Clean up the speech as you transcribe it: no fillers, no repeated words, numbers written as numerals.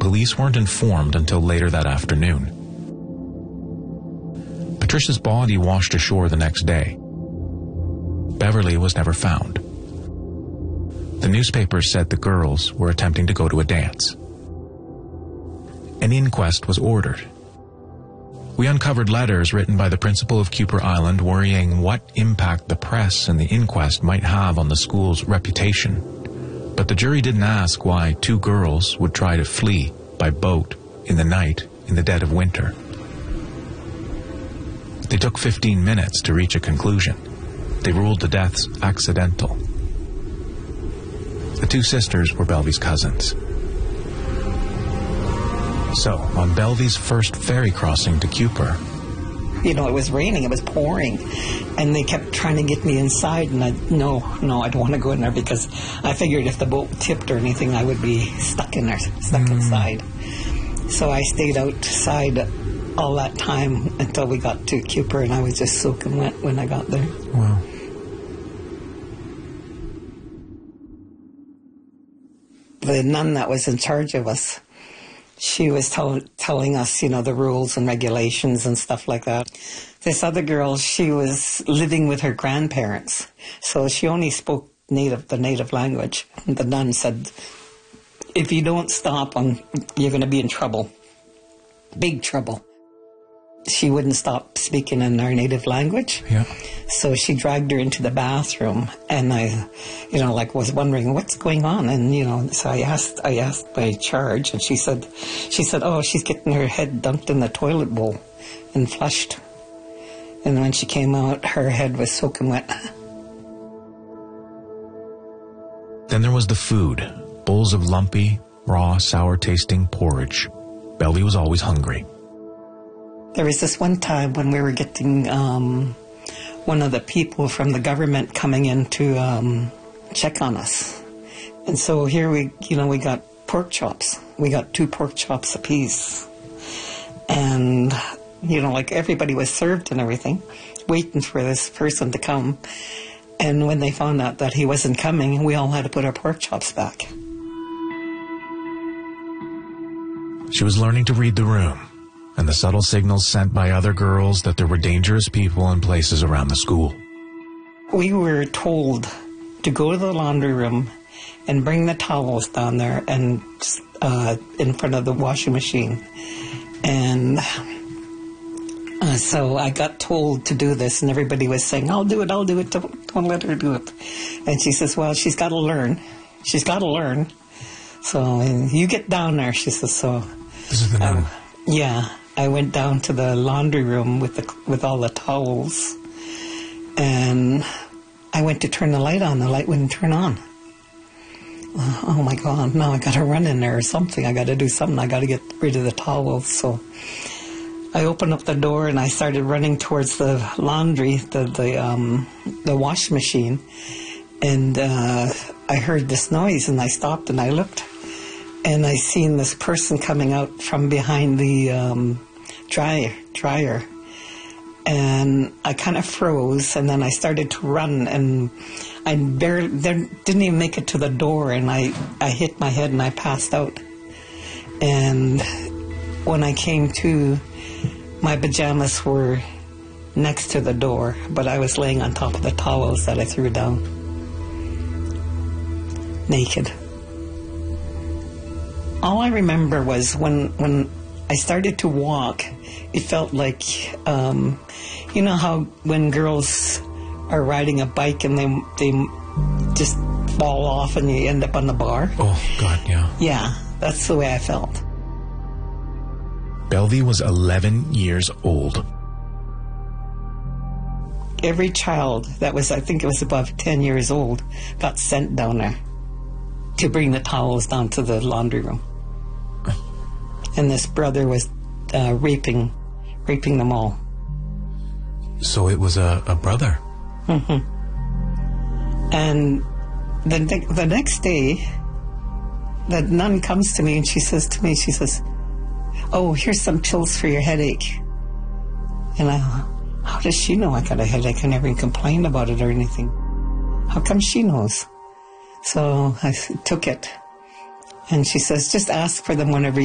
police weren't informed until later that afternoon. Patricia's body washed ashore the next day. Beverly was never found. The newspapers said the girls were attempting to go to a dance. An inquest was ordered. We uncovered letters written by the principal of Kuper Island worrying what impact the press and the inquest might have on the school's reputation. But the jury didn't ask why two girls would try to flee by boat in the night in the dead of winter. They took 15 minutes to reach a conclusion. They ruled the deaths accidental. The two sisters were Belvy's cousins. So, on Belvy's first ferry crossing to Kuper, you know, it was raining, it was pouring, and they kept trying to get me inside, and I don't want to go in there because I figured if the boat tipped or anything, I would be stuck in there, inside. So I stayed outside all that time until we got to Kuper, and I was just soaking wet when I got there. Wow. The nun that was in charge of us, she was telling us, you know, the rules and regulations and stuff like that. This other girl, she was living with her grandparents, so she only spoke the native language. The nun said, if you don't stop, you're going to be in trouble, big trouble. She wouldn't stop speaking in our native language. Yeah. So she dragged her into the bathroom, and I, was wondering what's going on. And, so I asked my charge, and she said, oh, she's getting her head dunked in the toilet bowl and flushed. And when she came out, her head was soaking wet. Then there was the food, bowls of lumpy, raw, sour-tasting porridge. Belvy was always hungry. There was this one time when we were getting one of the people from the government coming in to check on us. And so here we got pork chops. We got 2 pork chops apiece. And, everybody was served and everything, waiting for this person to come. And when they found out that he wasn't coming, we all had to put our pork chops back. She was learning to read the room and the subtle signals sent by other girls that there were dangerous people in places around the school. We were told to go to the laundry room and bring the towels down there and in front of the washing machine. And so I got told to do this, and everybody was saying, I'll do it, don't let her do it. And she says, well, she's got to learn. So you get down there, she says. So this is the nun. Yeah, I went down to the laundry room with all the towels, and I went to turn the light on. The light wouldn't turn on. Oh my God, now I got to run in there or something. I got to do something. I got to get rid of the towels. So I opened up the door and I started running towards the laundry, the wash machine, and I heard this noise, and I stopped and I looked, and I seen this person coming out from behind the dryer, and I kind of froze, and then I started to run, and I didn't even make it to the door, and I hit my head and I passed out. And when I came to, my pajamas were next to the door, but I was laying on top of the towels that I threw down, naked. All I remember was when I started to walk, it felt like, you know how when girls are riding a bike and they just fall off and you end up on the bar? Oh, God, yeah. Yeah, that's the way I felt. Belvy was 11 years old. Every child that was, I think it was above 10 years old, got sent down there to bring the towels down to the laundry room. And this brother was raping them all. So it was a brother. Mm-hmm. And the next day, the nun comes to me and she says, oh, here's some pills for your headache. And how does she know I got a headache? I never even complained about it or anything. How come she knows? So I took it. And she says, just ask for them whenever